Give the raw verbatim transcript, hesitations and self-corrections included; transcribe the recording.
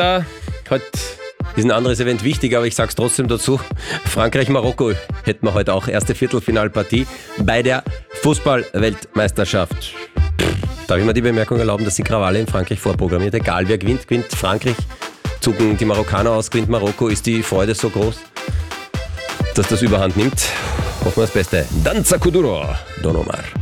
Heute ist ein anderes Event wichtig, aber ich sag's trotzdem dazu. Frankreich-Marokko hätten wir heute auch. Erste Viertelfinalpartie bei der Fußball-Weltmeisterschaft. Darf ich mir die Bemerkung erlauben, dass die Krawalle in Frankreich vorprogrammiert? Egal wer gewinnt, gewinnt Frankreich. Zucken die Marokkaner aus, gewinnt Marokko. Ist die Freude so groß, dass das Überhand nimmt? Hoffen wir das Beste. Danza Kuduro, Don Omar.